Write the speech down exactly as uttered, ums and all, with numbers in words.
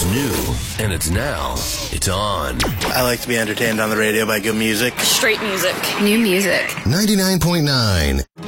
new, and it's now. It's on. I like to be entertained on the radio by good music. Straight music. New music. ninety-nine point nine